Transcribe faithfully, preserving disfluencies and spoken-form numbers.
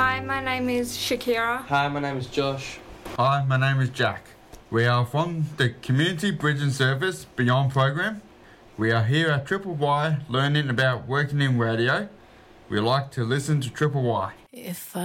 Hi, my name is Shakira. Hi, my name is Josh. Hi, my name is Jack. We are from the Community Bridging Service Beyond program. We are here at Triple Y learning about working in radio. We like to listen to Triple Y. If